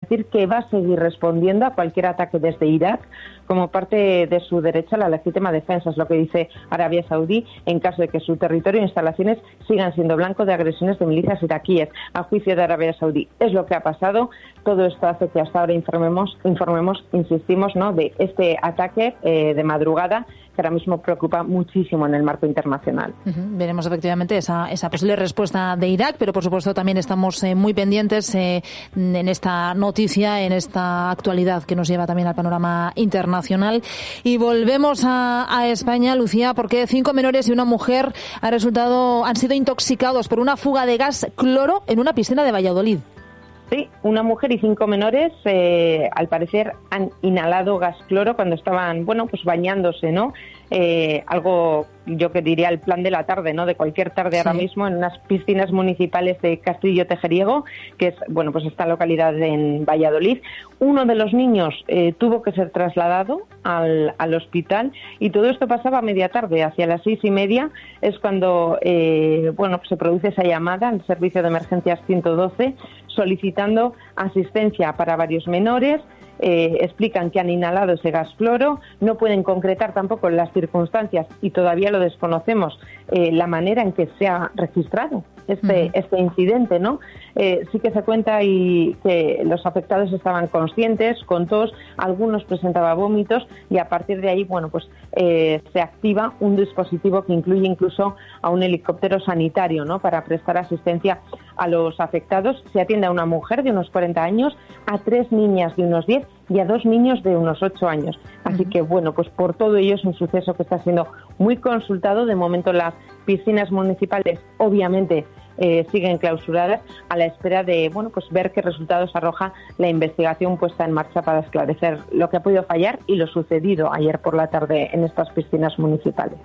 decir que va a seguir respondiendo a cualquier ataque desde Irak como parte de su derecho a la legítima defensa, es lo que dice Arabia Saudí, en caso de que su territorio e instalaciones sigan siendo blanco de agresiones de milicias iraquíes. A juicio de Arabia Saudí es lo que ha pasado. Todo esto hace que hasta ahora informemos, insistimos, ¿no?, de este ataque de madrugada, que ahora mismo preocupa muchísimo en el marco internacional. Veremos efectivamente esa posible respuesta de Irak, pero por supuesto también estamos muy pendientes en esta noticia, en esta actualidad que nos lleva también al panorama internacional. Y volvemos a España, Lucía, porque 5 menores y una mujer han sido intoxicados por una fuga de gas cloro en una piscina de Valladolid. Sí, una mujer y 5 menores, al parecer, han inhalado gas cloro cuando estaban, bañándose, ¿no? Algo, yo que diría, el plan de la tarde, ¿no? De cualquier tarde ahora mismo, en unas piscinas municipales de Castillo Tejeriego, que es, esta localidad en Valladolid. Uno de los niños tuvo que ser trasladado al hospital, y todo esto pasaba a media tarde, hacia las 6:30, es cuando, se produce esa llamada al servicio de emergencias 112, solicitando asistencia para varios menores. Explican que han inhalado ese gas cloro, no pueden concretar tampoco las circunstancias, y todavía lo desconocemos, la manera en que se ha registrado este incidente, ¿no? Sí que se cuenta y que los afectados estaban conscientes, con tos, algunos presentaban vómitos, y a partir de ahí, se activa un dispositivo que incluye incluso a un helicóptero sanitario, ¿no?, para prestar asistencia a los afectados. Se atiende a una mujer de unos 40 años, a 3 niñas de unos 10 y a 2 niños de unos 8 años. Así que, por todo ello es un suceso que está siendo muy consultado. De momento las piscinas municipales, obviamente, siguen clausuradas a la espera de ver qué resultados arroja la investigación puesta en marcha para esclarecer lo que ha podido fallar y lo sucedido ayer por la tarde en estas piscinas municipales.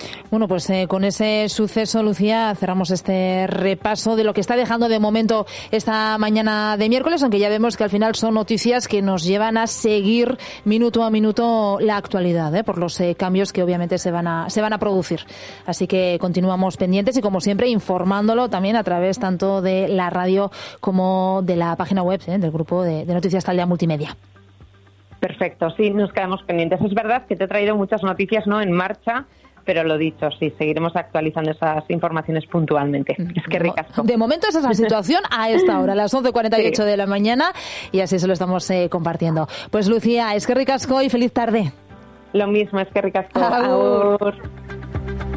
Con ese suceso, Lucía, cerramos este repaso de lo que está dejando de momento esta mañana de miércoles, aunque ya vemos que al final son noticias que nos llevan a seguir minuto a minuto la actualidad, por los cambios que obviamente se van a producir. Así que continuamos pendientes y, como siempre, informándolo también a través tanto de la radio como de la página web del grupo de Noticias Taldea Multimedia. Perfecto, sí, nos quedamos pendientes. Es verdad que te he traído muchas noticias, ¿no?, en marcha, pero lo dicho, sí, seguiremos actualizando esas informaciones puntualmente. Es que ricasco. De momento esa es la situación a esta hora, a las 11:48 de la mañana, y así se lo estamos compartiendo. Pues, Lucía, es que ricasco y feliz tarde. Lo mismo, es que ricasco. Agur.